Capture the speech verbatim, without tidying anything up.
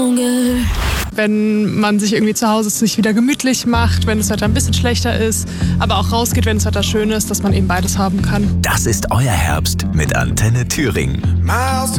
Wenn man sich irgendwie zu Hause sich wieder gemütlich macht, wenn das Wetter ein bisschen schlechter ist, aber auch rausgeht, wenn das Wetter schön ist, dass man eben beides haben kann. Das ist euer Herbst mit Antenne Thüringen.